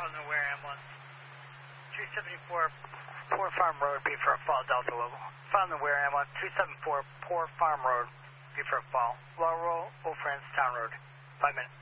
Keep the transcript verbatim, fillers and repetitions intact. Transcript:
Thousand Aware ambulance. two seventy-four Poor Farm Road, B for a fall, Delta level. Thousand Aware ambulance, two seventy-four Poor Farm Road, B for a fall. Laurel, Old Friends, Town Road. Five minutes.